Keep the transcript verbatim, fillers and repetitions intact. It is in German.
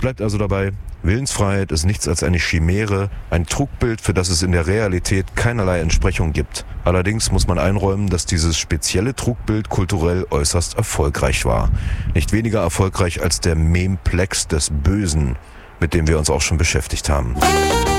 bleibt also dabei, Willensfreiheit ist nichts als eine Chimäre, ein Trugbild, für das es in der Realität keinerlei Entsprechung gibt. Allerdings muss man einräumen, dass dieses spezielle Trugbild kulturell äußerst erfolgreich war. Nicht weniger erfolgreich als der Memeplex des Bösen, mit dem wir uns auch schon beschäftigt haben.